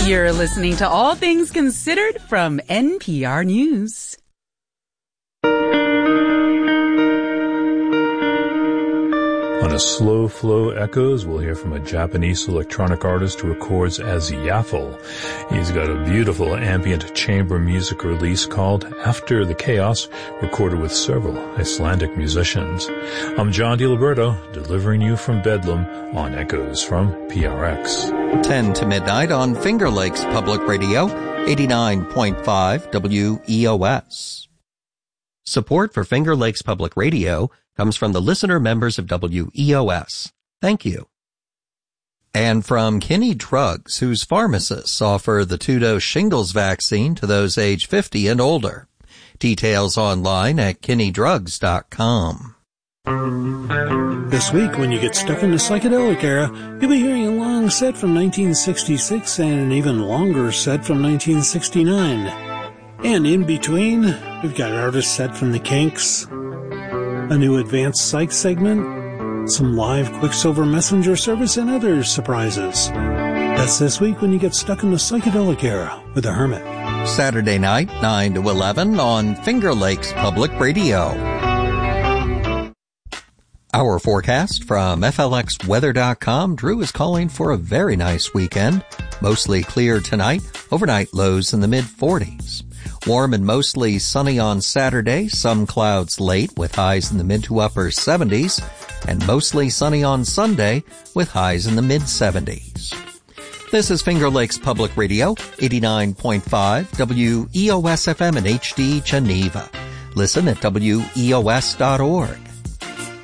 You're listening to All Things Considered from NPR News. On a Slow Flow Echoes, we'll hear from a Japanese electronic artist who records as Yaffle. He's got a beautiful ambient chamber music release called After the Chaos, recorded with several Icelandic musicians. I'm John DiLiberto, delivering you from Bedlam on Echoes from PRX. 10 to midnight on Finger Lakes Public Radio, 89.5 WEOS. Support for Finger Lakes Public Radio comes from the listener members of WEOS. Thank you. And from Kinney Drugs, whose pharmacists offer the 2-dose shingles vaccine to those age 50 and older. Details online at kinneydrugs.com. This week, when you get stuck in the psychedelic era, you'll be hearing a long set from 1966 and an even longer set from 1969. And in between, we've got artists set from the Kinks, a new advanced psych segment, some live Quicksilver Messenger service, and other surprises. That's this week when you get stuck in the psychedelic era with The Hermit. Saturday night, 9 to 11 on Finger Lakes Public Radio. Our forecast from FLXweather.com. Drew is calling for a very nice weekend. Mostly clear tonight, overnight lows in the mid-40s. Warm and mostly sunny on Saturday, some clouds late with highs in the mid to upper 70s, and mostly sunny on Sunday with highs in the mid-70s. This is Finger Lakes Public Radio, 89.5 WEOS FM and HD Geneva. Listen at WEOS.org.